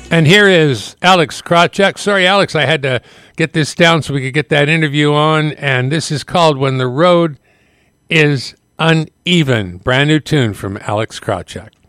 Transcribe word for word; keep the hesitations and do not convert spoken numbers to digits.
And here is Alex Krawczyk. Sorry, Alex, I had to get this down so we could get that interview on. And this is called When the Road is Uneven. Brand new tune from Alex Krawczyk.